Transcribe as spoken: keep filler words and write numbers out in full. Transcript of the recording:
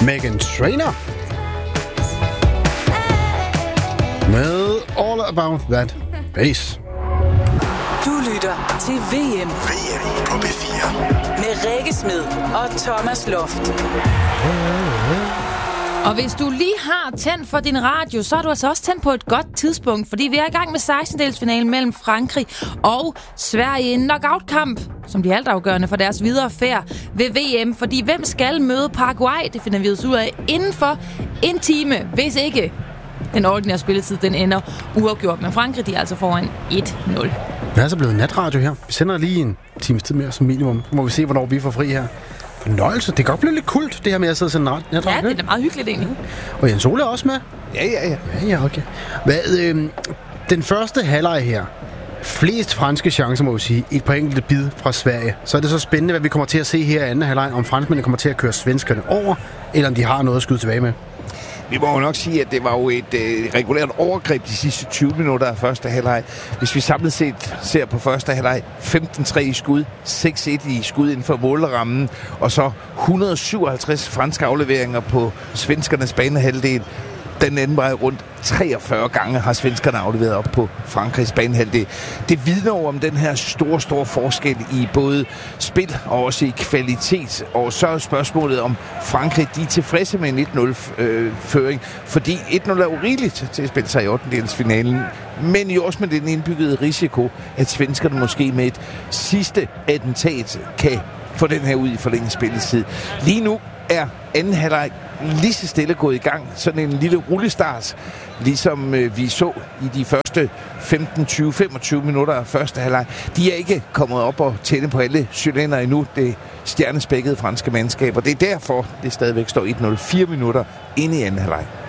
Meghan Trainor med All About That Bass. Du lytter til V M. V M på P fire. Med Rikke Smed og Thomas Loft. Og hvis du lige har tændt for din radio, så er du altså også tændt på et godt tidspunkt, fordi vi er i gang med sekstendedelsfinalen mellem Frankrig og Sverige. En knockout-kamp, som bliver altafgørende for deres videre færd ved V M. Fordi hvem skal møde Paraguay? Det finder vi os ud af inden for en time, hvis ikke den ordinære spilletid den ender uafgjort. Men Frankrig, de er altså foran et nul. Det er altså blevet natradio her. Vi sender lige en times tid mere som minimum. Så må vi se, hvornår vi får fri her. Fornøjelse. Det kan godt blive lidt kult, det her med at sidde sådan en natradio. Ja, det er da meget hyggeligt egentlig. Og Jens Ole er også med. Ja, ja, ja. Ja, ja, okay. Hvad, øh, den første halvleg her. Flest franske chancer, må vi sige. Et par enkelte bid fra Sverige. Så er det så spændende, hvad vi kommer til at se her i anden halvleg. Om franskmændene kommer til at køre svenskerne over, eller om de har noget at skyde tilbage med. Vi må jo nok sige, at det var jo et øh, regulært overgreb de sidste tyve minutter af første halvleg. Hvis vi samlet set ser på første halvleg, femten tre i skud, seks et i skud inden for målrammen, og så et hundrede og syvoghalvtreds franske afleveringer på svenskernes banehalvdel. Den anden vej rundt treogfyrre gange har svenskerne afleveret op på Frankrigs banehalvdel. Det vidner jo om den her store, store forskel i både spil og også i kvalitet. Og så er spørgsmålet om Frankrig, de er tilfredse med en et nul-føring. Øh, fordi et nul er jo rigeligt til at spille sig i ottendedelsfinalen. Men jo også med den indbyggede risiko, at svenskerne måske med et sidste attentat kan få den her ud i forlænget spilletid. Lige nu er anden halvleg lige så stille gået i gang. Sådan en lille rullestart, ligesom øh, vi så i de første femten, tyve, femogtyve minutter af første halvleg. De er ikke kommet op og tænde på alle cylinder endnu, det stjernespækkede franske mandskab. Og det er derfor, det stadigvæk står et nul, fire minutter inde i anden halvleg.